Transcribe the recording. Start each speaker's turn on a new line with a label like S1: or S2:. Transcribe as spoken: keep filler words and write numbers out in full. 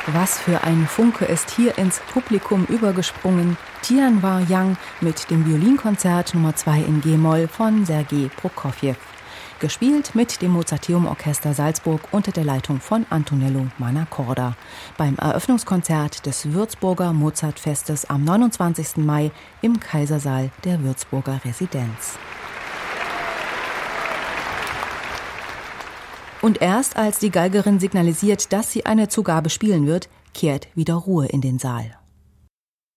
S1: Was für ein Funke ist hier ins Publikum übergesprungen. Tianhua Yang mit dem Violinkonzert Nummer zwei in G-Moll von Sergei Prokofjew. Gespielt mit dem Mozarteum-Orchester Salzburg unter der Leitung von Antonello Manacorda. Beim Eröffnungskonzert des Würzburger Mozartfestes am neunundzwanzigsten Mai im Kaisersaal der Würzburger Residenz. Und erst als die Geigerin signalisiert, dass sie eine Zugabe spielen wird, kehrt wieder Ruhe in den Saal.